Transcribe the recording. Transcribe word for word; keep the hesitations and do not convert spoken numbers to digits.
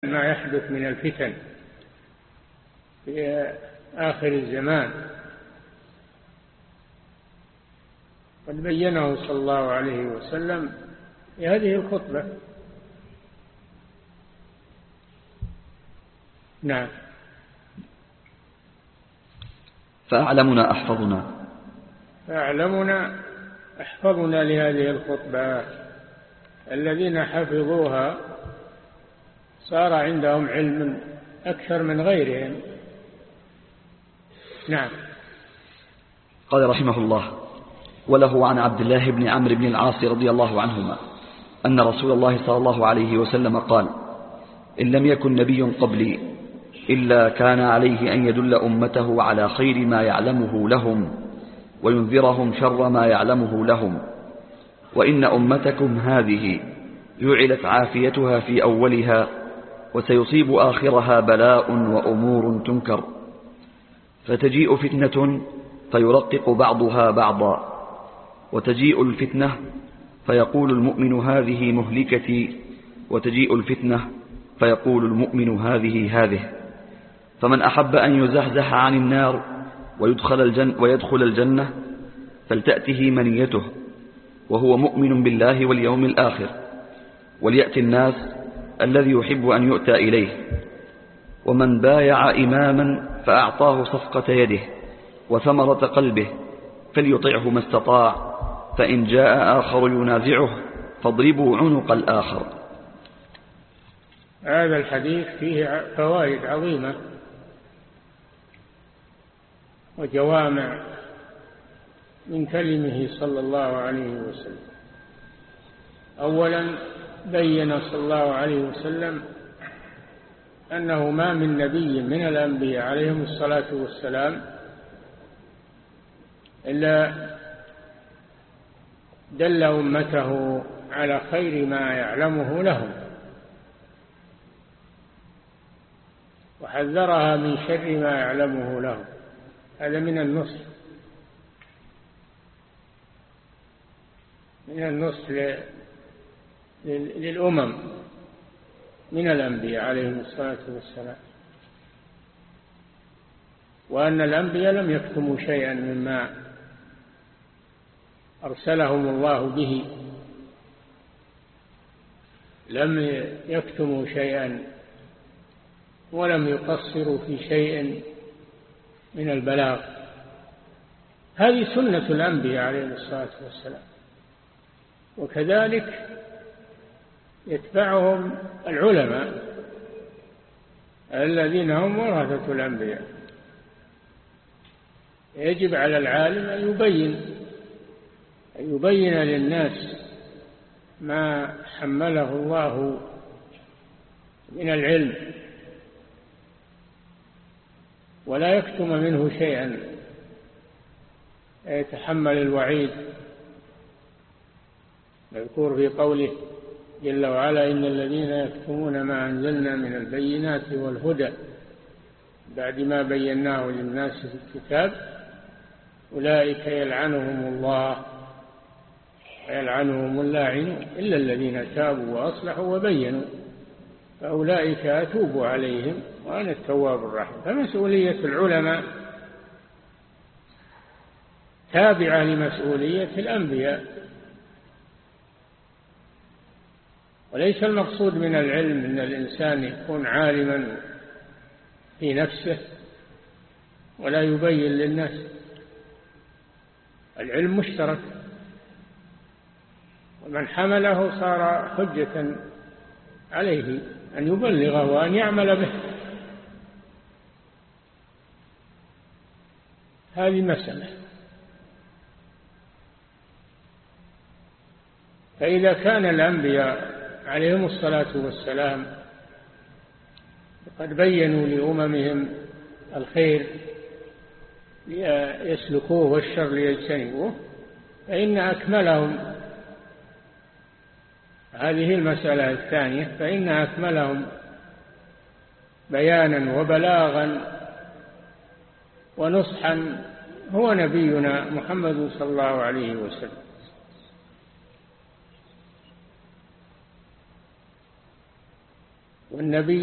ما يحدث من الفتن في آخر الزمان، قد بينه صلى الله عليه وسلم في هذه الخطبة. نعم. فأعلمنا أحفظنا فأعلمنا أحفظنا لهذه الخطبة، الذين حفظوها صار عندهم علم أكثر من غيرهم. نعم. قال رحمه الله: وله عن عبد الله بن عمرو بن العاص رضي الله عنهما أن رسول الله صلى الله عليه وسلم قال: إن لم يكن نبي قبلي إلا كان عليه أن يدل أمته على خير ما يعلمه لهم وينذرهم شر ما يعلمه لهم، وإن أمتكم هذه جعلت عافيتها في أولها وسيصيب آخرها بلاء وأمور تنكر، فتجيء فتنة فيرقق بعضها بعضا، وتجيء الفتنة فيقول المؤمن هذه مهلكتي، وتجيء الفتنة فيقول المؤمن هذه هذه. فمن أحب أن يزحزح عن النار ويدخل الجنة, ويدخل الجنة فلتأته منيته وهو مؤمن بالله واليوم الآخر، وليأتي الناس الذي يحب أن يؤتى إليه. ومن بايع إماما فأعطاه صفقة يده وثمرة قلبه فليطعه ما استطاع، فإن جاء آخر ينازعه فاضربوا عنق الآخر. هذا الحديث فيه فوائد عظيمة وجوامع من كلمه صلى الله عليه وسلم. أولا بين صلى الله عليه وسلم أنه ما من نبي من الأنبياء عليهم الصلاة والسلام إلا دل أمته على خير ما يعلمه لهم وحذرها من شر ما يعلمه لهم. هذا من النصح من النصح للأمم من الأنبياء عليهم الصلاة والسلام، وأن الأنبياء لم يكتموا شيئا مما أرسلهم الله به، لم يكتموا شيئا ولم يقصروا في شيء من البلاغ. هذه سنة الأنبياء عليهم الصلاة والسلام، وكذلك يتبعهم العلماء الذين هم ورثة الأنبياء. يجب على العالم أن يبين أن يبين للناس ما حمله الله من العلم ولا يكتم منه شيئا يتحمل الوعيد. نذكر في قوله جل وعلا: إن الذين يكتمون ما أنزلنا من البينات والهدى بعد ما بيناه للناس في الكتاب أولئك يلعنهم الله ويلعنهم اللاعنون إلا الذين تابوا وأصلحوا وبينوا فأولئك أتوب عليهم وأنا التواب الرحيم. فمسؤولية العلماء تابعة لمسؤولية الأنبياء، وليس المقصود من العلم أن الإنسان يكون عالما في نفسه ولا يبين للناس. العلم مشترك، ومن حمله صار حجة عليه أن يبلغه وأن يعمل به. هذه مسألة. فإذا كان الأنبياء عليهم الصلاة والسلام قد بينوا لأممهم الخير ليسلكوه والشر ليجتنبوه، فإن أكملهم هذه المسألة الثانية فإن أكملهم بيانا وبلاغا ونصحا هو نبينا محمد صلى الله عليه وسلم. والنبي